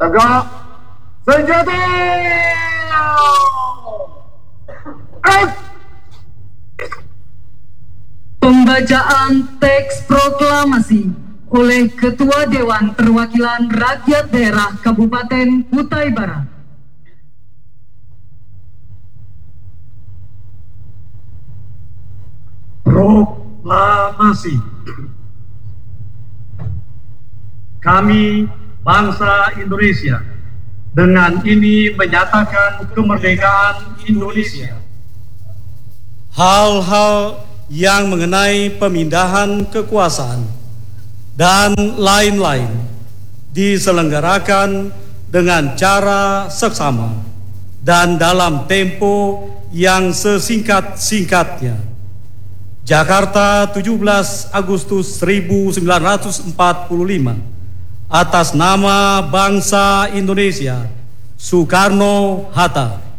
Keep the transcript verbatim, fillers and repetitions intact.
Tegak senjata. Eh! Pembacaan teks proklamasi oleh Ketua Dewan Perwakilan Rakyat Daerah Kabupaten Kutai Barat. Proklamasi. Kami, bangsa Indonesia, dengan ini menyatakan kemerdekaan Indonesia. Hal-hal yang mengenai pemindahan kekuasaan dan lain-lain diselenggarakan dengan cara seksama dan dalam tempo yang sesingkat-singkatnya. Jakarta, tujuh belas Agustus seribu sembilan ratus empat puluh lima. Atas nama bangsa Indonesia, Soekarno-Hatta.